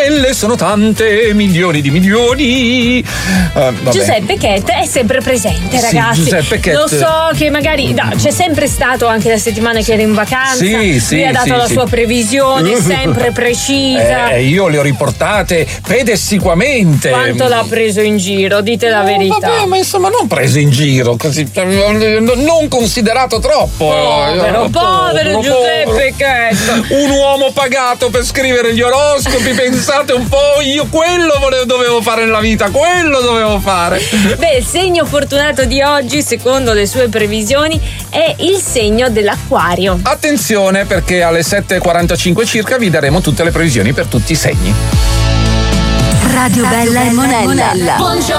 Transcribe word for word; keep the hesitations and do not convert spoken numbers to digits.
stelle sono tante, milioni di milioni. Uh, Giuseppe Chet è sempre presente, ragazzi. Sì, Giuseppe Chet. Lo so che magari no, c'è sempre stato anche la settimana che era in vacanza. Sì, sì, lui ha dato sì, la sì. sua previsione sempre precisa. Eh, io le ho riportate pedissequamente. Quanto l'ha preso in giro, dite la verità. Vabbè, ma insomma non preso in giro, così non considerato troppo. Povero, povero Giuseppe Chet. Un uomo pagato per scrivere gli oroscopi, pensate un po', io quello volevo, dovevo fare nella vita, quello dovevo fare. Beh, il segno fortunato di oggi, secondo le sue previsioni, è il segno dell'Acquario. Attenzione, perché alle sette e quarantacinque circa vi daremo tutte le previsioni per tutti i segni. Radio Bella e Monella. Buongiorno